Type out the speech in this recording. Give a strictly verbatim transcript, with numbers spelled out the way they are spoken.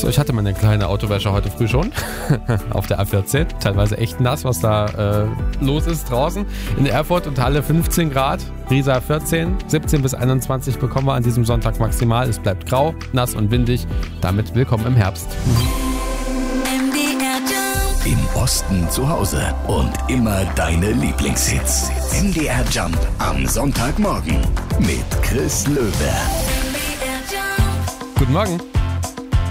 So, ich hatte meine kleine Autowäsche heute früh schon auf der A vierzehn. Teilweise echt nass, was da äh, los ist draußen. In Erfurt und Halle fünfzehn Grad, Riesa vierzehn, siebzehn bis einundzwanzig bekommen wir an diesem Sonntag maximal. Es bleibt grau, nass und windig. Damit willkommen im Herbst. Im Osten zu Hause und immer deine Lieblingshits. M D R Jump am Sonntagmorgen mit Chris Löwe. Guten Morgen.